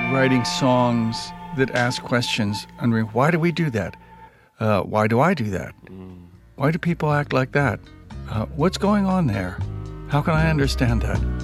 writing songs that ask questions, wondering, why do we do that? Why do I do that? Why do people act like that? What's going on there? How can I understand that?